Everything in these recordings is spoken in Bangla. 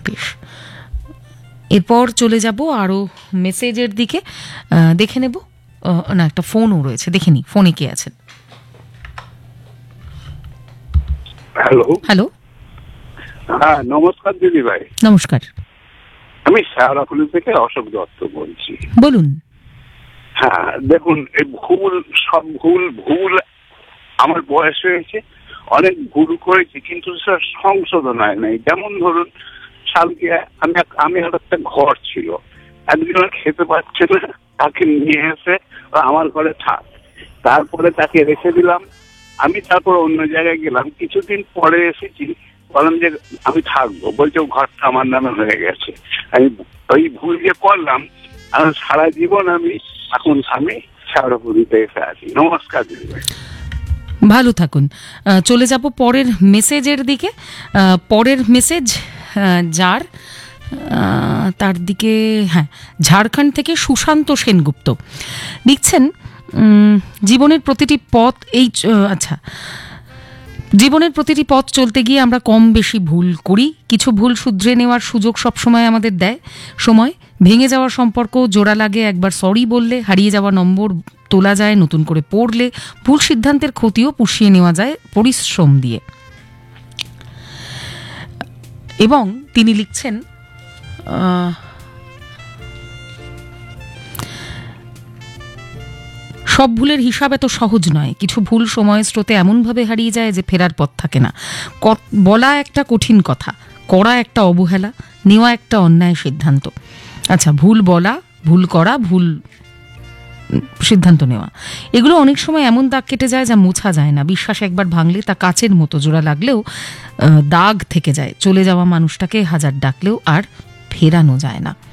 বেশ, এরপর চলে যাব আরও মেসেজের দিকে। দেখে নেব, না একটা ফোনও রয়েছে, দেখে নি ফোনে কে আছেন। হ্যালো হ্যালো, হ্যাঁ নমস্কার দিদি ভাই, নমস্কার, আমি শেওড়াফুলি থেকে অশোক দত্ত বলছি। বলুন। হ্যাঁ দেখুন, এই ভুল সব ভুল ভুল আমার বয়স হয়েছে, অনেক ভুল করেছি, কিন্তু স্যার সংশোধন হয় নাই। যেমন ধরুন সালকে আমি একটা ঘর ছিল, একজন খেতে পাচ্ছে না, তাকে নিয়ে এসে আমার ঘরে থাক, তারপরে তাকে রেখে দিলাম। আমি তারপর অন্য জায়গায় গেলাম, কিছুদিন পরে এসেছি, বললাম যে আমি থাকবো, বলছে ঘরটা আমার নামে হয়ে গেছে। আমি ওই ভুল যে করলাম, সারা জীবন আমি এখন শেওড়াফুলিতে এসে আছি। নমস্কার দিদি ভাই, ভালো থাকুন। চলে যাব পরের মেসেজের দিকে। পরের মেসেজ যার তার দিকে, হ্যাঁ, ঝাড়খণ্ড থেকে সুশান্ত সেনগুপ্ত লিখছেন, জীবনের প্রতিটি পথ আচ্ছা, জীবনের প্রতিটি পথ চলতে গিয়ে আমরা কম বেশি ভুল করি। কিছু ভুল শুধরে নেওয়ার সুযোগ সবসময় আমাদের দেয় সময়। ভেঙে যাওয়া সম্পর্ক জোড়া লাগে একবার সরি বললে, হারিয়ে যাওয়া নম্বর তোলা যায় নতুন করে পড়লে, ভুল সিদ্ধান্তের ক্ষতিও পুষিয়ে নেওয়া যায় পরিশ্রম দিয়ে। এবং তিনি লিখছেন, সব ভুলের হিসাব এত সহজ নয়, কিছু ভুল সময়ের স্রোতে এমনভাবে হারিয়ে যায় যে ফেরার পথ থাকে না। বলা একটা কঠিন কথা, করা একটা অবহেলা, নেওয়া একটা অন্যায় সিদ্ধান্ত। আচ্ছা, ভুল বলা, ভুল করা, ভুল সিদ্ধান্ত নেওয়া, এগুলো অনেক সময় এমন দাগ কেটে যায় যা মোছা যায় না। বিশ্বাস একবার ভাঙলে তা কাচের মতো, জোড়া লাগলেও দাগ থেকে যায়। চলে যাওয়া মানুষটাকে হাজার ডাকলেও আর ফেরানো যায় না।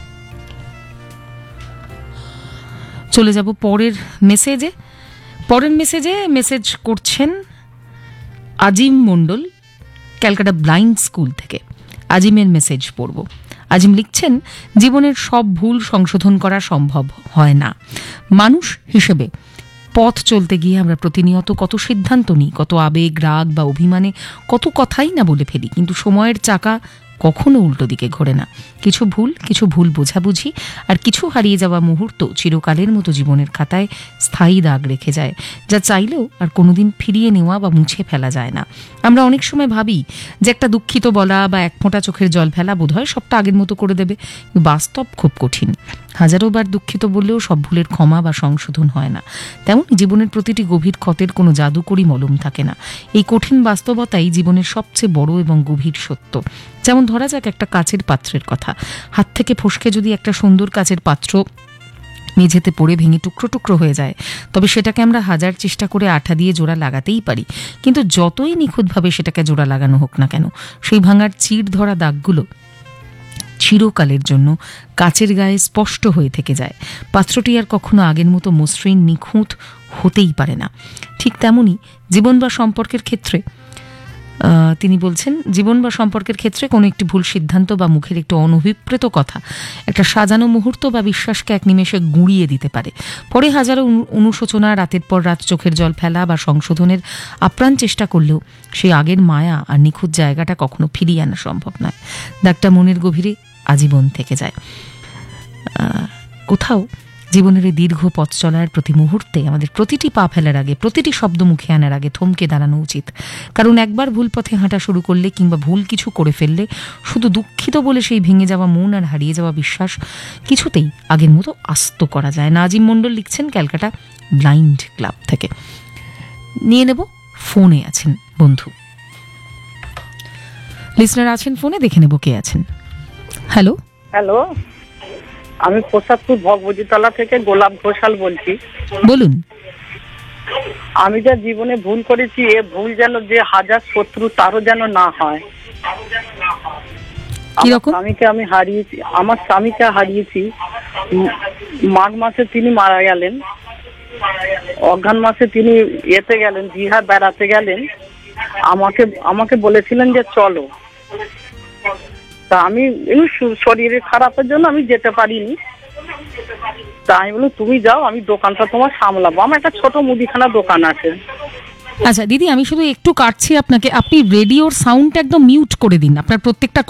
চলে যাব পরের মেসেজে। মেসেজ করছেন আজিম মণ্ডল, ক্যালকাটা ব্লাইন্ড স্কুল থেকে। আজিমের মেসেজ পড়ব। আজিম লিখছেন, জীবনের সব ভুল সংশোধন করা সম্ভব হয় না। মানুষ হিসেবে পথ চলতে গিয়ে আমরা প্রতিনিয়ত কত সিদ্ধান্ত নিই, কত আবেগ, রাগ বা অভিমানে কত কথাই না বলে ফেলি, কিন্তু সময়ের চাকা কখনো উল্টো দিকে ঘোরে না। কিছু ভুল বোঝাবুঝি আর কিছু হারিয়ে যাওয়া মুহূর্ত চিরকালের মতো জীবনের খাতায় স্থায়ী দাগ রেখে যায়, যা চাইলেও আর কোনোদিন ফিরিয়ে নেওয়া বা মুছে ফেলা যায় না। আমরা অনেক সময় ভাবি যে একটা দুঃখিত বলা বা এক ফোঁটা চোখের জল ফেলা বোধহয় সবটা আগের মতো করে দেবে, কিন্তু বাস্তব খুব কঠিন। হাজারো বার দুঃখিত বললেও সব ভুলের ক্ষমা বা সংশোধন হয় না। তেমন জীবনের প্রতিটি গভীর ক্ষতের কোনো জাদুকরি মলম থাকে না। এই কঠিন বাস্তবতাই জীবনের সবচেয়ে বড় এবং গভীর সত্য। যেমন ধরা যাক একটা কাচের পাত্রের কথা, হাত থেকে ফসকে যদি একটা সুন্দর কাচের পাত্র মেঝেতে পড়ে ভেঙে টুকরো টুকরো হয়ে যায়, তবে সেটাকে আমরা হাজার চেষ্টা করে আঠা দিয়ে জোড়া লাগাতেই পারি, কিন্তু যতই নিখুঁতভাবে সেটাকে জোড়া লাগানো হোক না কেন, সেই ভাঙার চির ধরা দাগগুলো চিরকালের জন্য কাচের গায়ে স্পষ্ট হয়ে থেকে যায়। পাত্রটি আর কখনো আগের মতো মসৃণ নিখুঁত হতেই পারে না। ঠিক তেমনই জীবন বা সম্পর্কের ক্ষেত্রে তিনি বলছেন, জীবন বা সম্পর্কের ক্ষেত্রে কোনো একটি ভুল সিদ্ধান্ত বা মুখের একটু অনভিপ্রেত কথা একটা সাজানো মুহূর্ত বা বিশ্বাসকে এক নিমেষে গুঁড়িয়ে দিতে পারে। পরে হাজারো অনুশোচনা, রাতের পর রাত চোখের জল ফেলা বা সংশোধনের আপ্রাণ চেষ্টা করলেও সেই আগের মায়া আর নিখুঁত জায়গাটা কখনো ফিরিয়ে আনা সম্ভব নয়। দাগটা মনের গভীরে আজীবন থেকে যায়। কোথাও জীবনের এই দীর্ঘ পথ চলার প্রতি মুহূর্তে আমাদের প্রতিটি পা ফেলার আগে, প্রতিটি শব্দ মুখে আনার আগে থমকে দাঁড়ানো উচিত। কারণ একবার ভুল পথে হাঁটা শুরু করলে কিংবা ভুল কিছু করে ফেললে শুধু দুঃখিত বলে সেই ভেঙে যাওয়া মন আর হারিয়ে যাওয়া বিশ্বাস কিছুতেই আগের মতো আস্ত করা যায় না। আজিম মণ্ডল লিখছেন ক্যালকাটা ব্লাইন্ড ক্লাব থেকে। নিয়ে নেব, ফোনে আছেন বন্ধু, লিসনার আছেন ফোনে, দেখে নেব কে আছেন। হ্যালো হ্যালো, আমি প্রসাদপুর ভগবতীতলা থেকে গোলাপ ঘোষাল বলছি। বলুন। আমি যা জীবনে ভুল করেছি, এ ভুল যেন যে হাজার শত্রু তারও যেন না হয়। আমার স্বামীকে হারিয়েছি। মাঘ মাসে তিনি মারা গেলেন, অঘ্রাণ মাসে তিনি এতে গেলেন, দীঘা বেড়াতে গেলেন। আমাকে বলেছিলেন যে চলো, তা আমি শরীরের খারাপের জন্য আমি যেতে পারিনি। তা আমি বললাম তুমি যাও, আমি দোকানটা তোমার সামলাবো। আমার একটা ছোট মুদিখানা দোকান আছে। আচ্ছা দিদি, আমি শুধু একটু কাটছি আপনাকে, আপনি রেডিওর সাউন্ডটা একদম মিউট করে দিন, আপনার প্রত্যেকটা